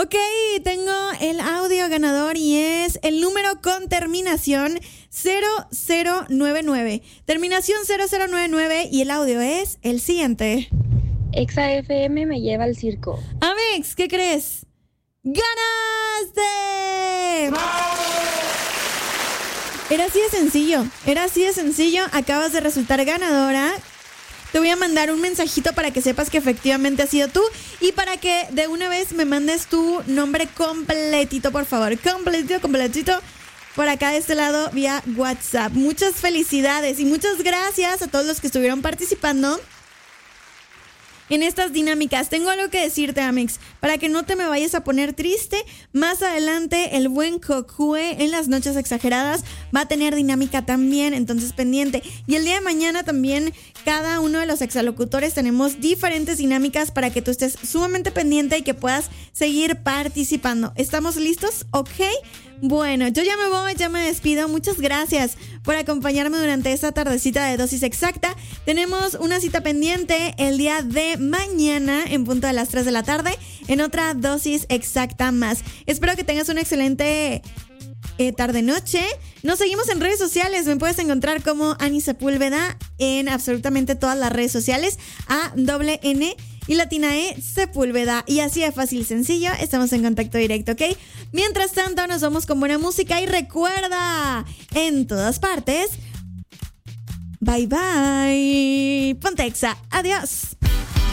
Ok, tengo el audio ganador y es el número con terminación 0099. Terminación 0099 y el audio es el siguiente. Exa FM me lleva al circo. Amex, ¿qué crees? ¡Ganaste! Era así de sencillo. Acabas de resultar ganadora. Te voy a mandar un mensajito para que sepas que efectivamente has sido tú y para que de una vez me mandes tu nombre completito, por favor. Completito. Por acá de este lado vía WhatsApp. Muchas felicidades y muchas gracias a todos los que estuvieron participando en estas dinámicas. Tengo algo que decirte, Amex, para que no te me vayas a poner triste. Más adelante el buen Cocue en las noches exageradas va a tener dinámica también, entonces pendiente. Y el día de mañana también cada uno de los exalocutores tenemos diferentes dinámicas para que tú estés sumamente pendiente y que puedas seguir participando. ¿Estamos listos? ¿Ok? Bueno, yo ya me voy, ya me despido. Muchas gracias por acompañarme durante esta tardecita de Dosis Exacta. Tenemos una cita pendiente el día de mañana en punto de las 3 de la tarde en otra Dosis Exacta más. Espero que tengas una excelente tarde-noche. Nos seguimos en redes sociales. Me puedes encontrar como Ani Sepúlveda en absolutamente todas las redes sociales. ANN y latina E Sepúlveda. Y así de fácil y sencillo, estamos en contacto directo, ¿ok? Mientras tanto, nos vamos con buena música y recuerda, en todas partes, bye bye. Ponte Exa. Adiós.